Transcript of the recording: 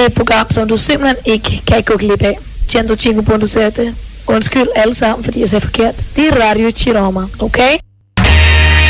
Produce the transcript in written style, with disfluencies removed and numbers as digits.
et program, som du simpelthen ikke kan gå glip af. 105.7. Undskyld alle sammen, fordi jeg sagde forkert. Det er Radio Chiroma, okay?